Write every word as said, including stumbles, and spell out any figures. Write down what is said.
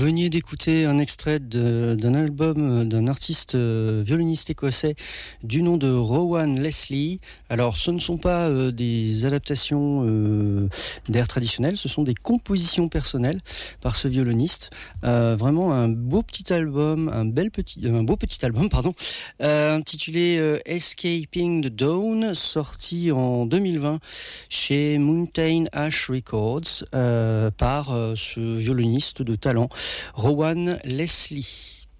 veniez d'écouter un extrait de, d'un album d'un artiste euh, violoniste écossais du nom de Rowan Leslie. Alors, ce ne sont pas euh, des adaptations euh, d'airs traditionnels, ce sont des compositions personnelles par ce violoniste. Euh, vraiment un beau petit album, un bel petit, un beau petit album, pardon, euh, intitulé euh, Escaping the Dawn, sorti en deux mille vingt chez Mountain Ash Records euh, par euh, ce violoniste de talent, Rowan Leslie.